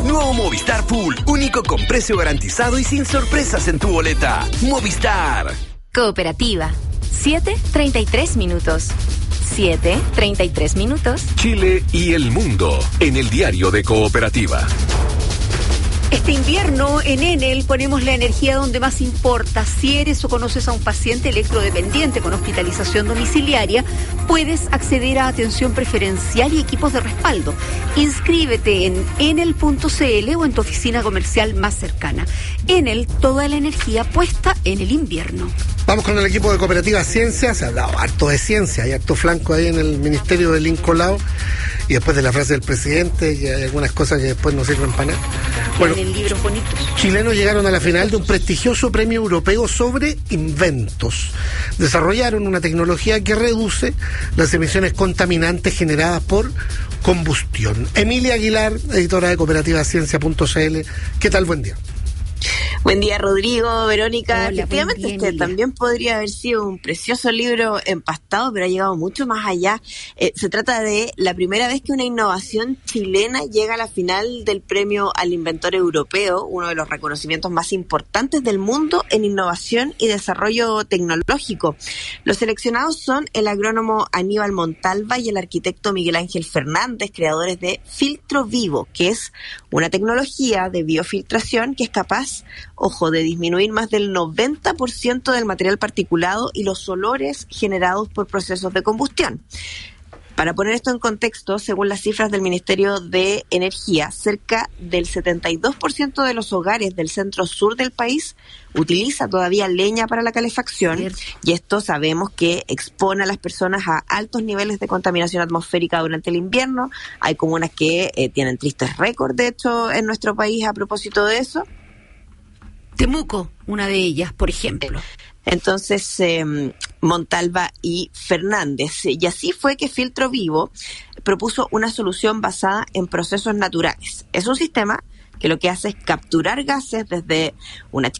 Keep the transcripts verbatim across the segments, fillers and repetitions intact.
Nuevo Movistar Full, único con precio garantizado y sin sorpresas en tu boleta. Movistar. Cooperativa. siete treinta y tres minutos. siete treinta y tres minutos. Chile y el mundo en el diario de Cooperativa. Este invierno en Enel ponemos la energía donde más importa. Si eres o conoces a un paciente electrodependiente con hospitalización domiciliaria, puedes acceder a atención preferencial y equipos de respaldo. Inscríbete en enel punto c l o en tu oficina comercial más cercana. Enel, toda la energía puesta en el invierno. Vamos con el equipo de Cooperativa Ciencia. Se ha hablado harto de ciencia, hay harto flanco ahí en el Ministerio del Incolao. Y después de la frase del presidente, y hay algunas cosas que después no sirven para nada. Bueno, en libros bonitos. Chilenos llegaron a la final de un prestigioso premio europeo sobre inventos. Desarrollaron una tecnología que reduce las emisiones contaminantes generadas por combustión. Emilia Aguilar, editora de cooperativa ciencia punto c l. ¿Qué tal? Buen día. Buen día, Rodrigo, Verónica. Hola, efectivamente, día, este Emilia. también podría haber sido un precioso libro empastado, pero ha llegado mucho más allá. Eh, se trata de la primera vez que una innovación chilena llega a la final del premio al inventor europeo, uno de los reconocimientos más importantes del mundo en innovación y desarrollo tecnológico. Los seleccionados son el agrónomo Aníbal Montalva y el arquitecto Miguel Ángel Fernández, creadores de Filtro Vivo, que es una tecnología de biofiltración que es capaz, ojo, de disminuir más del noventa por ciento del material particulado y los olores generados por procesos de combustión. Para poner esto en contexto, según las cifras del Ministerio de Energía, cerca del setenta y dos por ciento de los hogares del centro sur del país utiliza todavía leña para la calefacción. Cierto. Y esto sabemos que expone a las personas a altos niveles de contaminación atmosférica durante el invierno. Hay comunas que eh, tienen tristes récords, de hecho, en nuestro país a propósito de eso. Temuco, una de ellas, por ejemplo. Entonces, eh, Montalva y Fernández. Y así fue que Filtro Vivo propuso una solución basada en procesos naturales. Es un sistema que lo que hace es capturar gases desde una...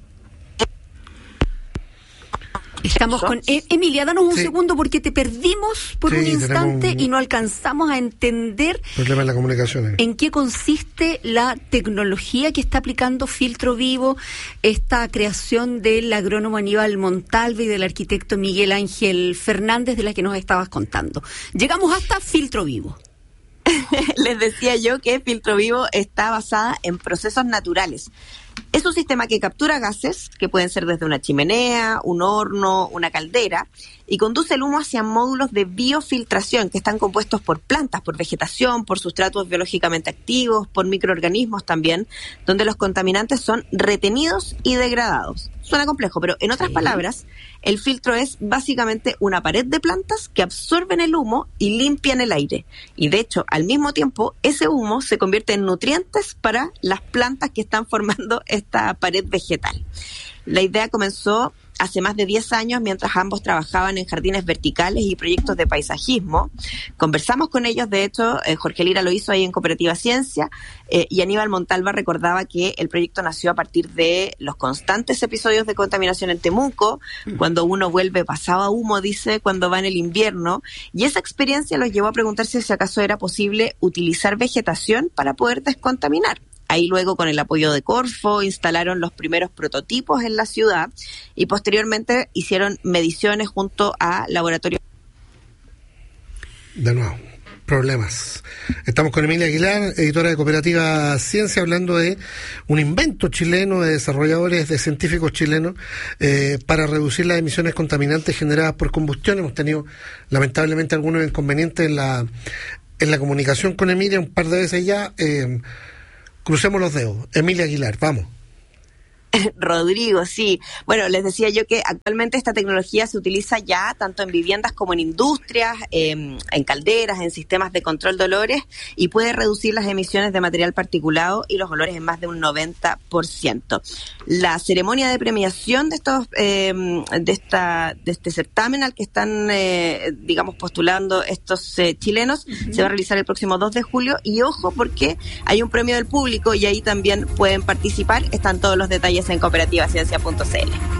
Estamos con... Eh, Emilia, danos un sí. segundo porque te perdimos por sí, un instante un... y no alcanzamos a entender problema en la comunicación. En qué consiste la tecnología que está aplicando Filtro Vivo, esta creación del agrónomo Aníbal Montalva y del arquitecto Miguel Ángel Fernández, de la que nos estabas contando. Llegamos hasta Filtro Vivo. Les decía yo que Filtro Vivo está basada en procesos naturales. Es un sistema que captura gases, que pueden ser desde una chimenea, un horno, una caldera, y conduce el humo hacia módulos de biofiltración que están compuestos por plantas, por vegetación, por sustratos biológicamente activos, por microorganismos también, donde los contaminantes son retenidos y degradados. Suena complejo, pero en otras palabras, el filtro es básicamente una pared de plantas que absorben el humo y limpian el aire. Y de hecho, al mismo tiempo, ese humo se convierte en nutrientes para las plantas que están formando esta pared vegetal. La idea comenzó hace más de diez años mientras ambos trabajaban en jardines verticales y proyectos de paisajismo. Conversamos con ellos, de hecho, eh, Jorge Lira lo hizo ahí en Cooperativa Ciencia, eh, y Aníbal Montalva recordaba que el proyecto nació a partir de los constantes episodios de contaminación en Temuco, mm. cuando uno vuelve pasado a humo, dice, cuando va en el invierno, y esa experiencia los llevó a preguntarse si acaso era posible utilizar vegetación para poder descontaminar. Ahí luego, con el apoyo de Corfo, instalaron los primeros prototipos en la ciudad y posteriormente hicieron mediciones junto a laboratorios. De nuevo, problemas. Estamos con Emilia Aguilar, editora de Cooperativa Ciencia, hablando de un invento chileno de desarrolladores, de científicos chilenos, eh, para reducir las emisiones contaminantes generadas por combustión. Hemos tenido, lamentablemente, algunos inconvenientes en la, en la comunicación con Emilia un par de veces ya. Eh, Crucemos los dedos. Emilia Aguilar, vamos. Rodrigo, sí. Bueno, les decía yo que actualmente esta tecnología se utiliza ya tanto en viviendas como en industrias, eh, en calderas, en sistemas de control de olores, y puede reducir las emisiones de material particulado y los olores en más de un noventa por ciento. La ceremonia de premiación de estos eh, de esta de este certamen al que están, eh, digamos, postulando estos eh, chilenos, uh-huh. se va a realizar el próximo dos de julio, y ojo porque hay un premio del público y ahí también pueden participar. Están todos los detalles en cooperativa ciencia punto c l.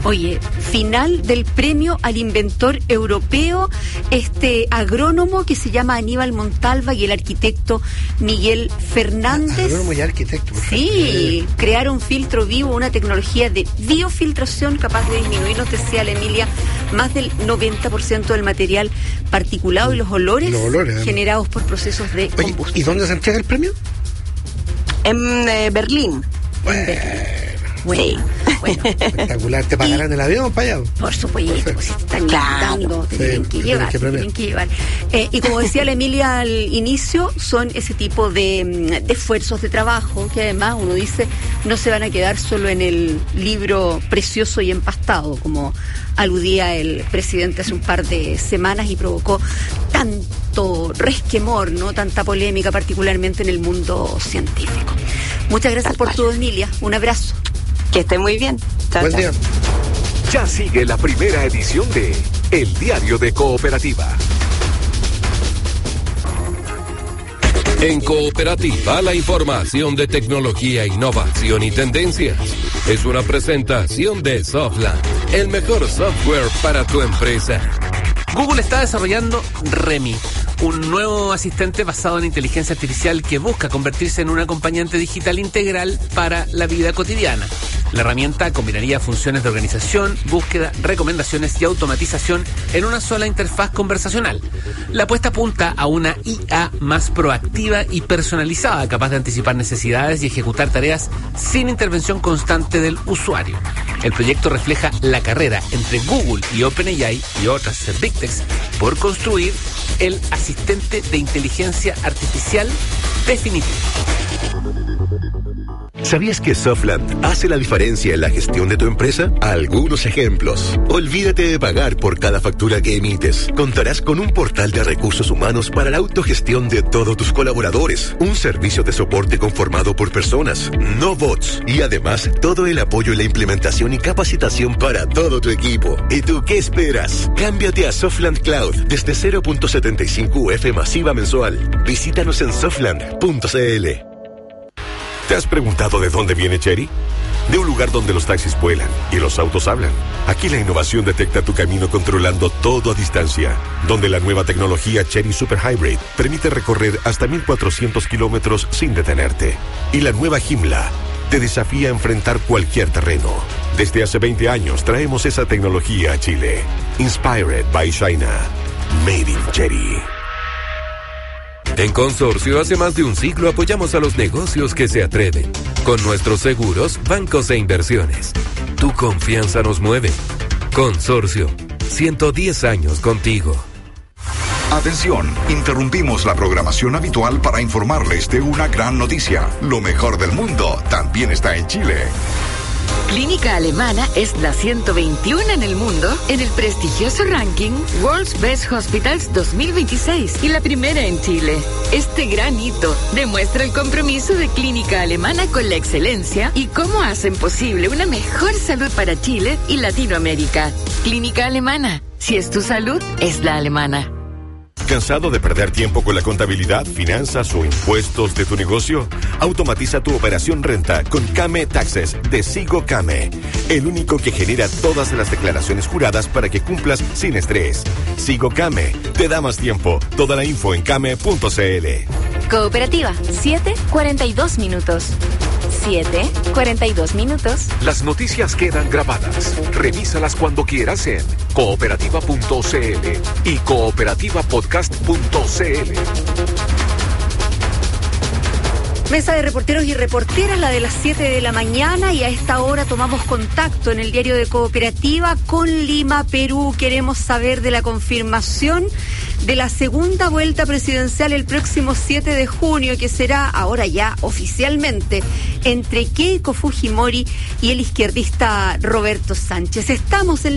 Oye, final del premio al inventor europeo, este agrónomo que se llama Aníbal Montalva y el arquitecto Miguel Fernández. Agrónomo y arquitecto. Sí, crearon filtro vivo, una tecnología de biofiltración capaz de disminuir, nos decía la Emilia, más del noventa por ciento del material particulado y los olores, los olores generados por procesos de Oye, combustión. ¿y dónde se entrega el premio? En eh, Berlín. Bueno, Bueno, Sí. bueno. espectacular. ¿Te pagarán Y- el avión para allá? Por supuesto, pues si te están Claro. invitando, te Sí, tienen que te llevar, tienen que te premiar. tienen que llevar. Eh, y como decía la Emilia al inicio, son ese tipo de, mm, de esfuerzos de trabajo que además uno dice no se van a quedar solo en el libro precioso y empastado, como aludía el presidente hace un par de semanas y provocó tanto resquemor, ¿no? Tanta polémica, particularmente en el mundo científico. Muchas gracias Tal por cual. todo, Emilia. Un abrazo. Que esté muy bien. Chao, Buen chao. día. Ya sigue la primera edición de El Diario de Cooperativa. En Cooperativa, la información de tecnología, innovación y tendencias. Es una presentación de Softland, el mejor software para tu empresa. Google está desarrollando Remy, un nuevo asistente basado en inteligencia artificial que busca convertirse en un acompañante digital integral para la vida cotidiana. La herramienta combinaría funciones de organización, búsqueda, recomendaciones y automatización en una sola interfaz conversacional. La apuesta apunta a una I A más proactiva y personalizada, capaz de anticipar necesidades y ejecutar tareas sin intervención constante del usuario. El proyecto refleja la carrera entre Google y OpenAI y otras Big Techs por construir el asistente de inteligencia artificial definitivo. ¿Sabías que Softland hace la diferencia en la gestión de tu empresa? Algunos ejemplos. Olvídate de pagar por cada factura que emites. Contarás con un portal de recursos humanos para la autogestión de todos tus colaboradores. Un servicio de soporte conformado por personas, no bots. Y además, todo el apoyo en la implementación y capacitación para todo tu equipo. ¿Y tú qué esperas? Cámbiate a Softland Cloud desde cero punto setenta y cinco U F masiva mensual. Visítanos en softland punto c l. ¿Te has preguntado de dónde viene Chery? De un lugar donde los taxis vuelan y los autos hablan. Aquí la innovación detecta tu camino controlando todo a distancia. Donde la nueva tecnología Chery Super Hybrid permite recorrer hasta mil cuatrocientos kilómetros sin detenerte. Y la nueva Joomla te desafía a enfrentar cualquier terreno. Desde hace veinte años traemos esa tecnología a Chile. Inspired by China. Made in Chery. En Consorcio, hace más de un siglo apoyamos a los negocios que se atreven. Con nuestros seguros, bancos e inversiones. Tu confianza nos mueve. Consorcio, ciento diez años contigo. Atención, interrumpimos la programación habitual para informarles de una gran noticia. Lo mejor del mundo también está en Chile. Clínica Alemana es la ciento veintiuno en el mundo en el prestigioso ranking World's Best Hospitals dos mil veintiséis y la primera en Chile. Este gran hito demuestra el compromiso de Clínica Alemana con la excelencia y cómo hacen posible una mejor salud para Chile y Latinoamérica. Clínica Alemana, si es tu salud, es la alemana. ¿Cansado de perder tiempo con la contabilidad, finanzas o impuestos de tu negocio? Automatiza tu operación renta con Came Taxes de Sigo Came, el único que genera todas las declaraciones juradas para que cumplas sin estrés. Sigo Came, te da más tiempo. Toda la info en came punto c l. Cooperativa, siete cuarenta y dos minutos. siete cuarenta y dos minutos. Las noticias quedan grabadas. Revísalas cuando quieras en cooperativa punto c l y cooperativa podcast punto c l. Mesa de reporteros y reporteras, la de las siete de la mañana, y a esta hora tomamos contacto en el diario de Cooperativa con Lima, Perú. Queremos saber de la confirmación de la segunda vuelta presidencial el próximo siete de junio, que será ahora ya oficialmente entre Keiko Fujimori y el izquierdista Roberto Sánchez. Estamos en